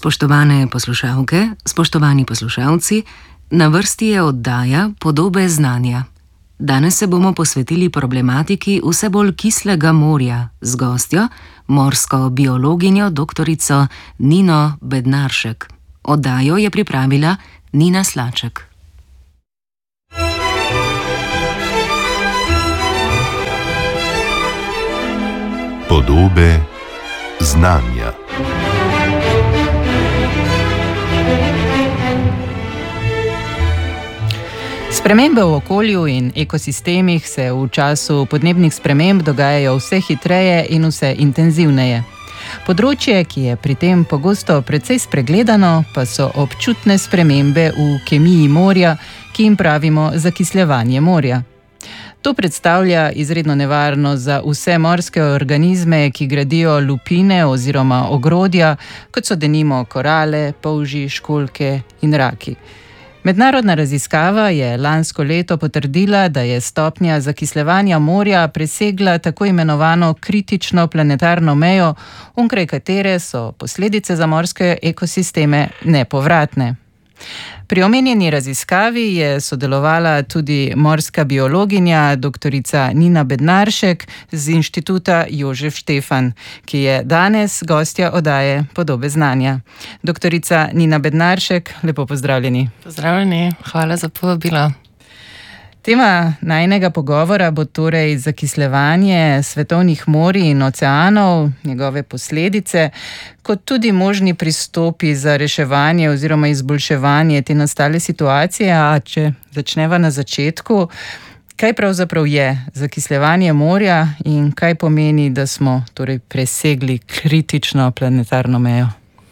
Spoštovane poslušalke, spoštovani poslušalci, na vrsti je oddaja Podobe znanja. Danes se bomo posvetili problematiki vse bolj kislega morja z gostjo, morsko biologinjo doktorico Nino Bednaršek. Oddajo je pripravila Nina Slaček. Podobe znanja. Spremembe v okolju in ekosistemih se v času podnebnih sprememb dogajajo vse hitreje in vse intenzivneje. Področje, ki je pri tem pogosto precej spregledano, pa so občutne spremembe v kemiji morja, ki jim pravimo zakisljevanje morja. To predstavlja izredno nevarnost za vse morske organizme, ki gradijo lupine oziroma ogrodja, kot so denimo korale, polži, školjke in raki. Mednarodna raziskava je lansko leto potrdila, da je stopnja zakisljevanja morja presegla tako imenovano kritično planetarno mejo, onkraj katere so posledice za morske ekosisteme nepovratne. Pri omenjeni raziskavi je sodelovala tudi morska biologinja doktorica Nina Bednaršek z Inštituta Jožef Štefan, ki je danes gostja oddaje Podobe znanja. Doktorica Nina Bednaršek, lepo pozdravljeni. Pozdravljeni, hvala za povabilo. Tema najinega pogovora bo torej zakisljevanje svetovnih morij in oceanov, njegove posledice, kot tudi možni pristopi za reševanje oziroma izboljševanje te nastale situacije. A če začneva na začetku, kaj pravzaprav je zakisljevanje morja in kaj pomeni, da smo torej presegli kritično planetarno mejo?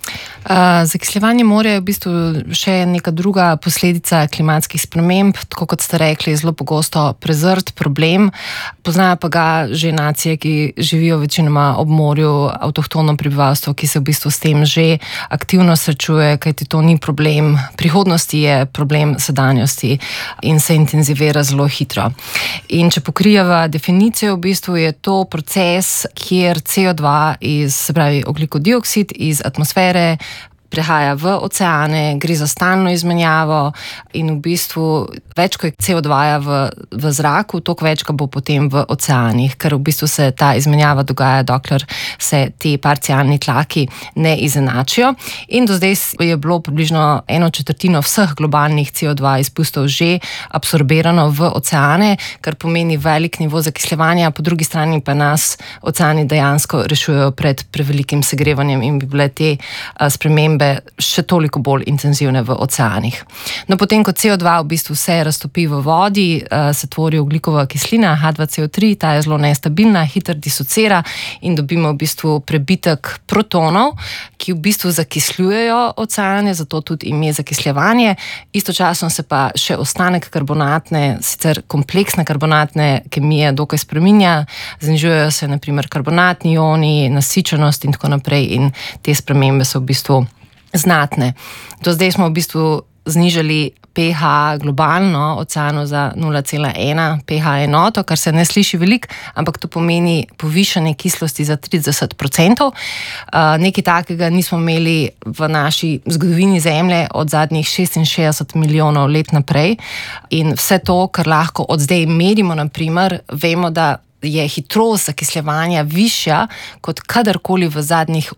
Zakisljevanje morja je v bistvu še neka druga posledica klimatskih sprememb, tako kot ste rekli, zelo pogosto prezrt problem. Poznajo pa ga že nacije, ki živijo večinoma ob morju, avtohtono prebivalstvo, ki se v bistvu s tem že aktivno srečuje, kajti to ni problem prihodnosti, je problem sedanjosti in se intenzivira zelo hitro. In če pokrijeva definicijo, v bistvu je to proces, kjer CO2 se pravi ogljikov dioksid iz atmosfere prehaja v oceane, gre za stalno izmenjavo in v bistvu več, ko je CO2 v zraku, toliko več ga bo potem v oceanih, ker v bistvu se ta izmenjava dogaja, dokler se ti parcialni tlaki ne izenačijo. In do zdaj je bilo približno 1/4 vseh globalnih CO2 izpustov že absorbirano v oceane, kar pomeni velik nivo zakisljevanja, po drugi strani pa nas oceani dejansko rešujejo pred prevelikim segrevanjem in bi bile te spremembe še toliko bolj intenzivne v oceanih. No, potem, ko CO2 v bistvu se raztopi v vodi, se tvori ogljikova kislina, H2CO3, ta je zelo nestabilna, hitro disocira in dobimo v bistvu prebitek protonov, ki v bistvu zakisljujejo oceane, zato tudi ime zakisljevanje. Istočasno se pa še ostanek karbonatne, sicer kompleksne karbonatne kemije dokaj spreminja, znižujejo se na primer karbonatni ioni, nasičenost in tako naprej in te spremembe so v bistvu znatne. Do zdaj smo v bistvu znižali pH globalno oceanu za 0,1 pH enoto, kar se ne sliši veliko, ampak to pomeni povišanje kislosti za 30%. Nekaj takega nismo imeli v naši zgodovini Zemlje od zadnjih 66 milijonov let naprej. In vse to, kar lahko od zdaj merimo, naprimer, vemo, da je hitrost zakisljevanja višja kot kadarkoli v zadnjih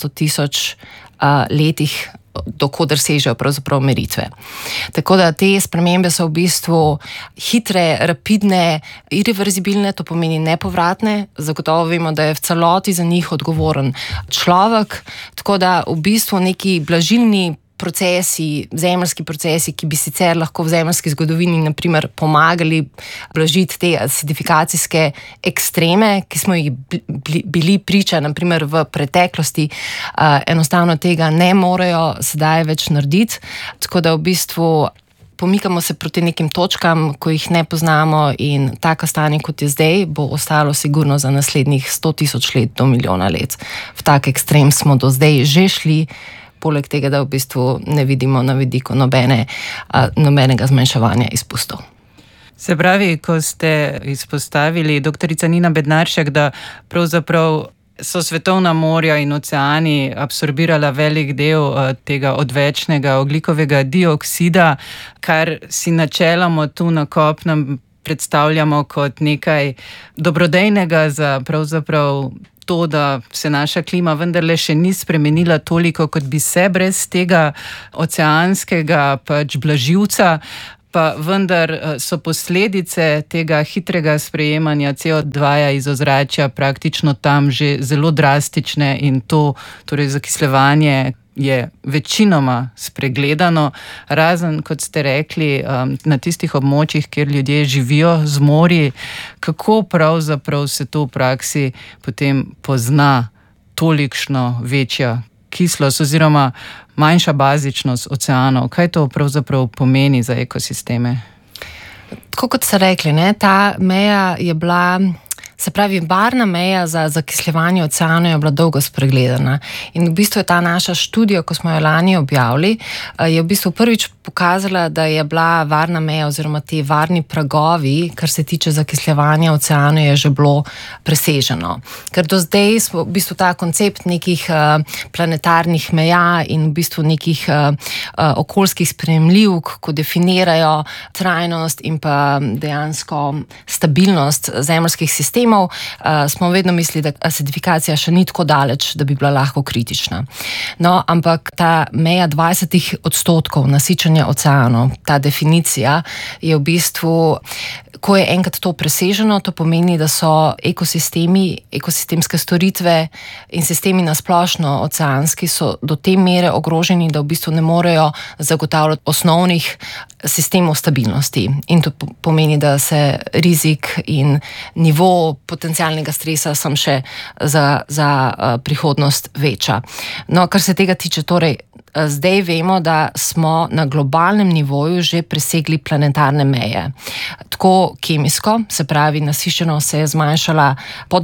800 000 letih, dokoder sežejo pravzaprav meritve. Tako da te spremembe so v bistvu hitre, rapidne, irreverzibilne, to pomeni nepovratne. Zagotovo vemo, da je v celoti za njih odgovoren človek, tako da v bistvu neki blažilni procesi, zemeljski procesi, ki bi sicer lahko v zemeljski zgodovini naprimer pomagali blažiti te acidifikacijske ekstreme, ki smo jih bili priča naprimer v preteklosti, enostavno tega ne morejo sedaj več narediti, tako da v bistvu pomikamo se proti nekim točkam, ko jih ne poznamo in tako stanje, kot je zdaj, bo ostalo sigurno za naslednjih 100 000 let do milijona let. V tak ekstrem smo do zdaj že šli, poleg tega, da v bistvu ne vidimo na vidiku nobenega zmanjševanja izpustov. Se pravi, ko ste izpostavili, doktorica Nina Bednaršek, da pravzaprav so svetovna morja in oceani absorbirala velik del tega odvečnega ogljikovega dioksida, kar si načeloma tu na kopnem predstavljamo kot nekaj dobrodejnega za pravzaprav to, da se naša klima vendarle še ni spremenila toliko, kot bi se brez tega oceanskega pač blaživca. Pa vendar so posledice tega hitrega sprejemanja CO2 iz ozračja praktično tam že zelo drastične in to, torej zakislevanje, je večinoma spregledano, razen, kot ste rekli, na tistih območjih, kjer ljudje živijo z morji. Kako pravzaprav se to v praksi potem pozna tolikšno večja kislost oziroma manjša bazičnost oceanov? Kaj to pravzaprav pomeni za ekosisteme? Tako kot ste rekli, ne, ta meja je bila, se pravi, barvna meja za zakisljevanje oceanov je bila dolgo spregledana. In v bistvu je ta naša študija, ko smo jo lani objavili, je v bistvu prvič pokazala, da je bila varna meja oziroma ti varni pragovi, kar se tiče zakisljevanja oceanov, je že bilo preseženo. Ker do zdaj smo v bistvu ta koncept nekih planetarnih meja in v bistvu nekih okoljskih sprejemljivk, ko definirajo trajnost in pa dejansko stabilnost zemeljskih sistemov, smo vedno mislili, da acidifikacija še ni tako daleč, da bi bila lahko kritična. No, ampak ta meja 20% nasičenja oceanov, ta definicija je v bistvu, ko je enkrat to preseženo, to pomeni, da so ekosistemi, ekosistemske storitve in sistemi na splošno oceanski so do te mere ogroženi, da v bistvu ne morejo zagotavljati osnovnih sistemov stabilnosti. In to pomeni, da se rizik in nivo potencialnega stresa sam še za prihodnost veča. No, kar se tega tiče, torej, zdaj vemo, da smo na globalnem nivoju že presegli planetarne meje. Tako kemijsko, se pravi, nasičenost se je zmanjšala pod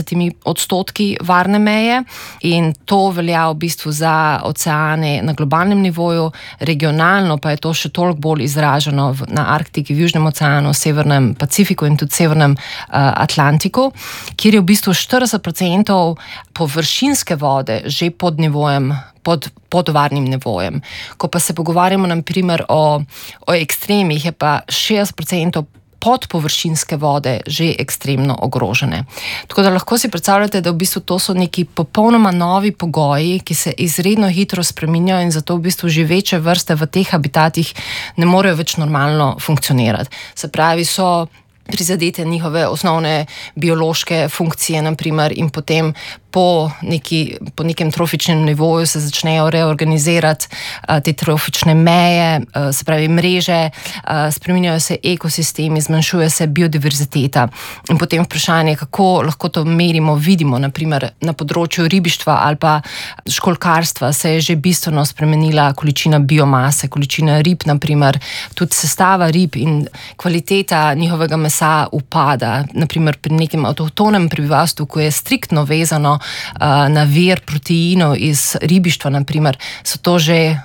20% varne meje in to velja v bistvu za oceane na globalnem nivoju, regionalno pa je to še toliko bolj izraženo na Arktiki, v Južnem oceanu, Severnem Pacifiku in tudi Severnem Atlantiku, kjer je v bistvu 40% površinske vode že pod nivojem, pod varnim nivojem. Ko pa se pogovarjamo na primer o ekstremih, je pa 60% podpovršinske vode že ekstremno ogrožene. Tako da lahko si predstavljate, da v bistvu to so neki popolnoma novi pogoji, ki se izredno hitro spreminjajo in zato v bistvu živeče vrste v teh habitatih ne morejo več normalno funkcionirati. Se pravi, so prizadete njihove osnovne biološke funkcije, naprimer, in potem po nekem trofičnem nivoju se začnejo reorganizirati te trofične meje, se pravi mreže, spreminjajo se ekosistemi, zmanjšuje se biodiverziteta. In potem vprašanje, kako lahko to merimo, vidimo, naprimer na področju ribištva ali pa školjkarstva se je že bistveno spremenila količina biomase, količina rib, naprimer, tudi sestava rib in kvaliteta njihovega mesa upada. Naprimer pri nekem avtohtonem prebivalstvu, ko je striktno vezano na vir proteinov iz ribištva, naprimer, se to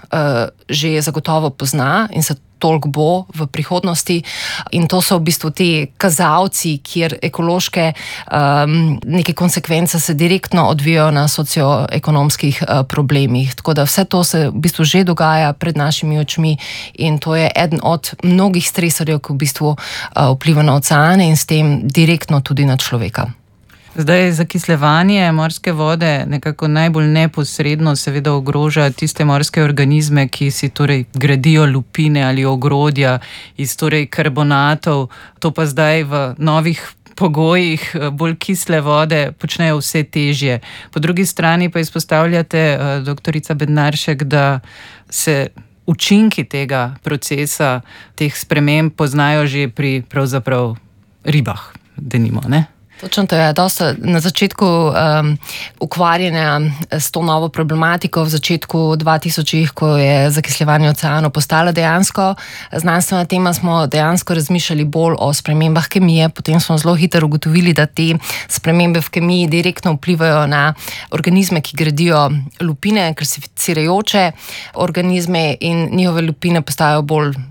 že zagotovo pozna in se toliko bo v prihodnosti. In to so v bistvu te kazalci, kjer ekološke neke konsekvence se direktno odvijajo na socioekonomskih problemih. Tako da vse to se v bistvu že dogaja pred našimi očmi in to je eden od mnogih stresorjev, ki v bistvu vpliva na oceane in s tem direktno tudi na človeka. Zdaj, zakislevanje morske vode nekako najbolj neposredno seveda ogroža tiste morske organizme, ki si torej gradijo lupine ali ogrodja iz torej karbonatov. To pa zdaj v novih pogojih bolj kisle vode počnejo vse težje. Po drugi strani pa izpostavljate, doktorica Bednaršek, da se učinki tega procesa, teh sprememb poznajo že pri pravzaprav ribah, denimo, ne? Točno to je. Dosta na začetku ukvarjanja s to novo problematiko, v začetku 2000-ih, ko je zakisljevanje oceanov postala dejansko znanstvena tema, smo dejansko razmišljali bolj o spremembah kemije. Potem smo zelo hitro ugotovili, da te spremembe v kemiji direktno vplivajo na organizme, ki gradijo lupine, klasificirajoče organizme in njihove lupine postajajo bolj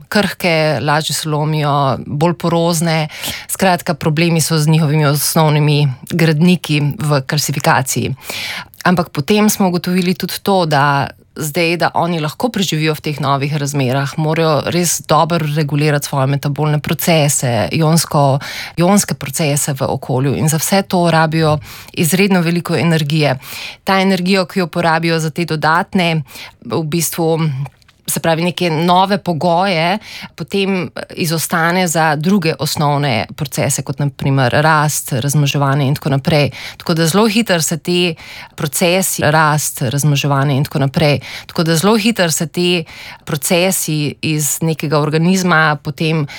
krhke, lažje se lomijo, bolj porozne. Skratka, problemi so z njihovimi osnovnimi gradniki v kalsifikaciji. Ampak potem smo ugotovili tudi to, da zdaj, da oni lahko preživijo v teh novih razmerah, morajo res dobro regulirati svoje metabolne procese, ionske procese v okolju, in za vse to rabijo izredno veliko energije. Ta energijo, ki jo porabijo za te dodatne, v bistvu, se pravi, neke nove pogoje, potem izostane za druge osnovne procese, kot naprimer rast, razmnoževanje in tako naprej. Tako da zelo hitro se te procesi, rast, razmnoževanje in tako naprej, tako da zelo hitro se te procesi iz nekega organizma potem